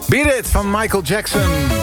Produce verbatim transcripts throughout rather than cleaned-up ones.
Beat It van Michael Jackson.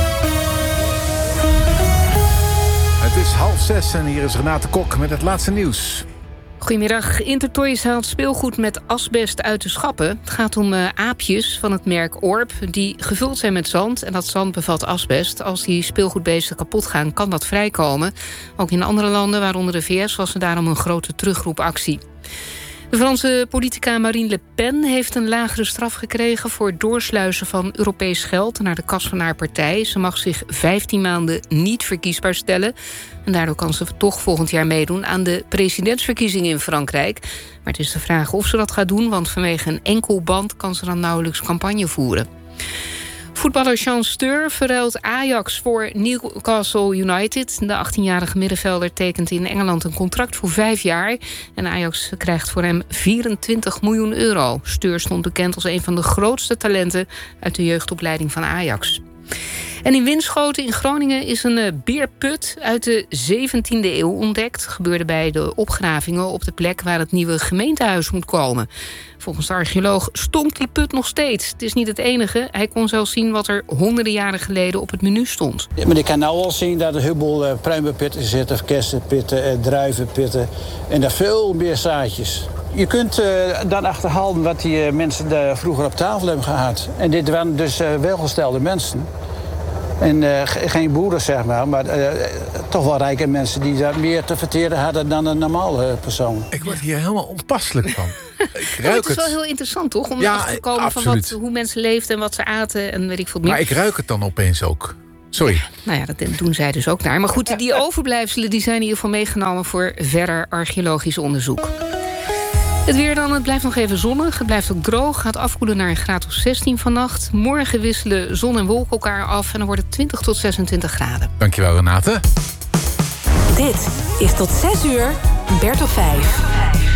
Het is half zes en hier is Renate Kok met het laatste nieuws. Goedemiddag. Intertoys haalt speelgoed met asbest uit de schappen. Het gaat om uh, aapjes van het merk Orb die gevuld zijn met zand. En dat zand bevat asbest. Als die speelgoedbeesten kapot gaan, kan dat vrijkomen. Ook in andere landen, waaronder de V S, was er daarom een grote terugroepactie. De Franse politica Marine Le Pen heeft een lagere straf gekregen voor het doorsluizen van Europees geld naar de kas van haar partij. Ze mag zich vijftien maanden niet verkiesbaar stellen. En daardoor kan ze toch volgend jaar meedoen aan de presidentsverkiezingen in Frankrijk. Maar het is de vraag of ze dat gaat doen, want vanwege een enkel band kan ze dan nauwelijks campagne voeren. Voetballer Jean Steur verruilt Ajax voor Newcastle United. De achttienjarige middenvelder tekent in Engeland een contract voor vijf jaar. En Ajax krijgt voor hem vierentwintig miljoen euro. Steur stond bekend als een van de grootste talenten uit de jeugdopleiding van Ajax. En in Winschoten in Groningen is een beerput uit de zeventiende eeuw ontdekt. Gebeurde bij de opgravingen op de plek waar het nieuwe gemeentehuis moet komen. Volgens de archeoloog stonk die put nog steeds. Het is niet het enige. Hij kon zelfs zien wat er honderden jaren geleden op het menu stond. Ja, maar ik kan nou al zien dat er heel veel uh, pruimenpitten zitten, kersenpitten, uh, druivenpitten en daar veel meer zaadjes. Je kunt uh, dan achterhalen wat die uh, mensen uh, vroeger op tafel hebben gehad. En dit waren dus uh, welgestelde mensen. En uh, geen boeren, zeg maar, maar uh, toch wel rijke mensen die daar meer te verteren hadden dan een normale persoon. Ik word hier helemaal onpasselijk van. Ik ruik het is wel het. heel interessant, toch? Om Ja, erachter te komen van absoluut. wat, hoe mensen leefden en wat ze aten en weet ik veel meer. Maar ik ruik het dan opeens ook. Sorry. Nou ja, dat doen zij dus ook naar. Maar goed, die overblijfselen die zijn in ieder geval meegenomen voor verder archeologisch onderzoek. Het weer dan, het blijft nog even zonnig. Het blijft ook droog, gaat afkoelen naar een graad of zestien vannacht. Morgen wisselen zon en wolken elkaar af en dan wordt het twintig tot zesentwintig graden. Dankjewel, Renate. Dit is tot zes uur Bert op vijf.